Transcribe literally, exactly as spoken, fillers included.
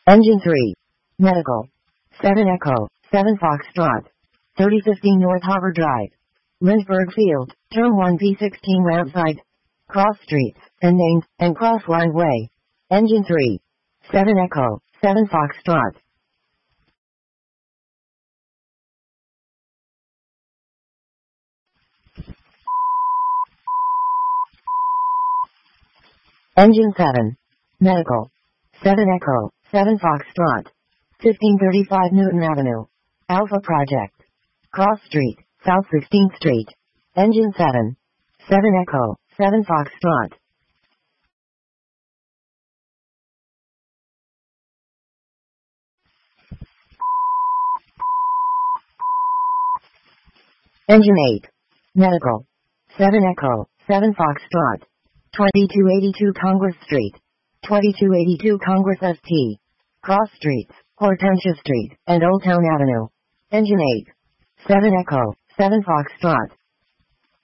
Engine three. Medical. seven Echo, seven Foxtrot. thirty fifteen North Harbor Drive. Lindbergh Field, Term one P sixteen ramp site. Cross streets, and named, and cross line way. Engine three. seven Echo, seven Foxtrot. Engine seven. Medical. seven Echo, seven Foxtrot. fifteen thirty-five Newton Avenue. Alpha Project. Cross Street, South sixteenth Street. Engine seven. seven Echo, seven Foxtrot. Engine eight. Medical. seven Echo, seven Foxtrot. twenty-two eighty-two Congress Street. twenty-two eighty-two Congress S T. Cross Streets, Hortensia Street, and Old Town Avenue. Engine eight. seven Echo, seven Foxtrot.